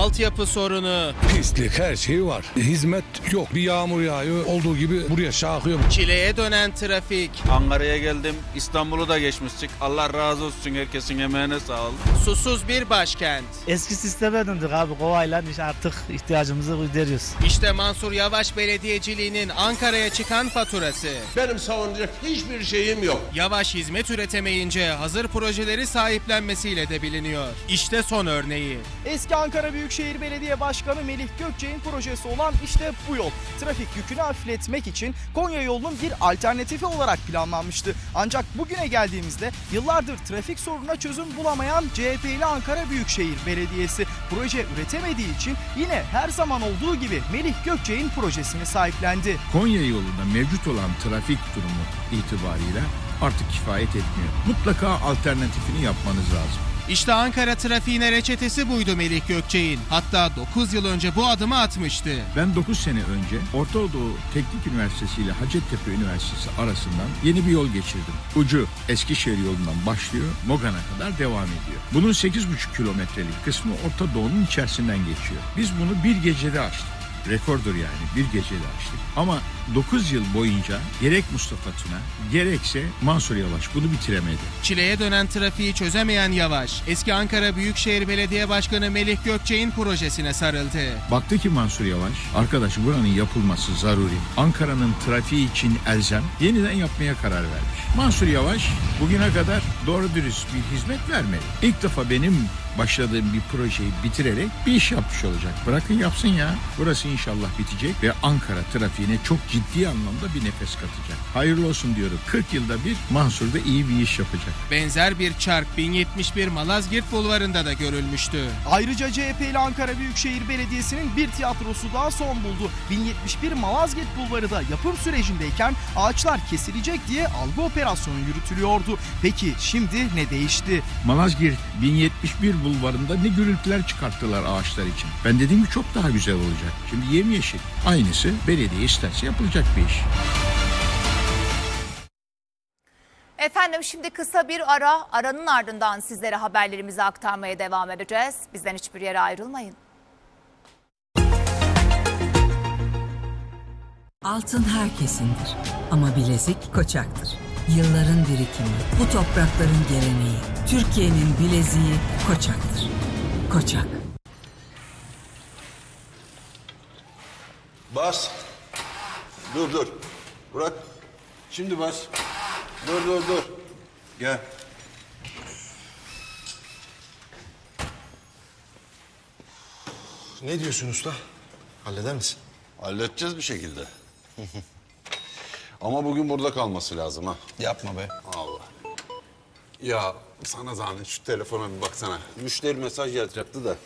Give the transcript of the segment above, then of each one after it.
altyapı sorunu, pislik, her şey var. Hizmet yok. Bir yağmur yağıyor, olduğu gibi buraya şakıyor. çileye dönen trafik, Ankara'ya geldim. İstanbul'u da geçmiştik. Allah razı olsun, herkesin emeğine sağlık. susuz bir başkent. Eski sisteme döndük abi, kovayla artık ihtiyacımızı gideriyoruz. İşte Mansur Yavaş belediyeciliğinin Ankara'ya çıkan faturası. Benim savunacak hiçbir şeyim yok. Yavaş hizmet üretemeyince hazır projeleri sahiplenmesiyle de biliniyor. İşte son örneği. Eski Ankara Büyükşehir Belediye Başkanı Melih Gökçek'in projesi olan işte bu yol. Trafik yükünü hafifletmek için Konya yolunun bir alternatifi olarak planlanmıştı. Ancak bugüne geldiğimizde yıllardır trafik sorununa çözüm bulamayan CHP'li Ankara Büyükşehir Belediyesi proje üretemediği için yine her zaman olduğu gibi Melih Gökçek'in projesini sahiplendi. Konya yolunda mevcut olan trafik durumu itibarıyla artık kifayet etmiyor. Mutlaka alternatifini yapmanız lazım. İşte Ankara trafiğine reçetesi buydu Melih Gökçek'in. Hatta 9 yıl önce bu adımı atmıştı. Ben 9 sene önce Orta Doğu Teknik Üniversitesi ile Hacettepe Üniversitesi arasından yeni bir yol geçirdim. Ucu Eskişehir yolundan başlıyor, Mogan'a kadar devam ediyor. Bunun 8,5 kilometrelik kısmı Orta Doğu'nun içerisinden geçiyor. Biz bunu bir gecede açtık. Rekordur yani, bir gecede açtık. Ama 9 yıl boyunca gerek Mustafa Tuna gerekse Mansur Yavaş bunu bitiremedi. Çileye dönen trafiği çözemeyen Yavaş, eski Ankara Büyükşehir Belediye Başkanı Melih Gökçek'in projesine sarıldı. Baktı ki Mansur Yavaş, arkadaş buranın yapılması zaruri. Ankara'nın trafiği için elzem, yeniden yapmaya karar vermiş. Mansur Yavaş bugüne kadar doğru dürüst bir hizmet vermedi. İlk defa benim başladığım bir projeyi bitirerek bir iş yapmış olacak. Bırakın yapsın ya. Burası inşallah bitecek ve Ankara trafiğine çok ciddi anlamda bir nefes katacak. Hayırlı olsun diyorum. 40 yılda bir Mansur da iyi bir iş yapacak. Benzer bir çark 1071 Malazgirt Bulvarı'nda da görülmüştü. Ayrıca CHP'li Ankara Büyükşehir Belediyesi'nin bir tiyatrosu daha son buldu. 1071 Malazgirt Bulvarı da yapım sürecindeyken ağaçlar kesilecek diye algı operasyonu yürütülüyordu. Peki şimdi ne değişti? Malazgirt 1071 bulvarında ne gürültüler çıkarttılar ağaçlar için. Ben dedim ki çok daha güzel olacak. Şimdi yemyeşil. Aynısı belediye isterse yapılacak bir iş. Efendim şimdi kısa bir ara, aranın ardından sizlere haberlerimizi aktarmaya devam edeceğiz. Bizden hiçbir yere ayrılmayın. Altın herkesindir ama bilezik Koçak'tır. Yılların birikimi, bu toprakların geleneği, Türkiye'nin bileziği Koçak'tır. Koçak. Bas. Dur. Bırak. Şimdi bas. Dur. Gel. Ne diyorsun usta? Halleder misin? Halledeceğiz bir şekilde. Ama bugün burada kalması lazım ha. Yapma be. Allah. Ya sana zahmet şu telefona bir baksana. Müşteri mesaj yazacaktı da.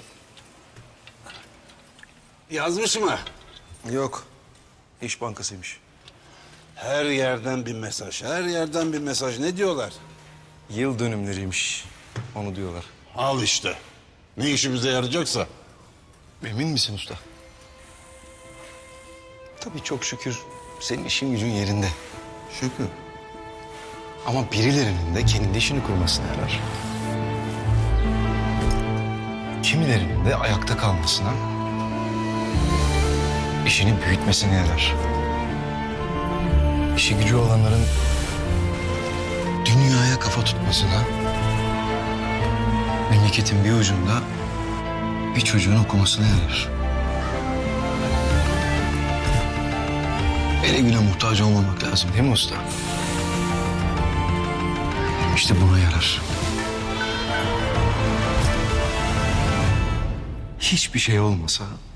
Yazmış mı? Yok. İş Bankası'ymış. Her yerden bir mesaj. Ne diyorlar? Yıl dönümleriymiş. Onu diyorlar. Al işte. Ne işimize yarayacaksa. Emin misin usta? Tabii çok şükür senin işin gücün yerinde. Şükür. Ama birilerinin de kendi işini kurmasına yarar. Kimilerinin de ayakta kalmasına, işini büyütmesine yarar. İşi gücü olanların dünyaya kafa tutmasına, memleketin bir ucunda bir çocuğun okumasına yarar. Ele güne muhtaç olmamak lazım değil mi usta? İşte buna yarar. Hiçbir şey olmasa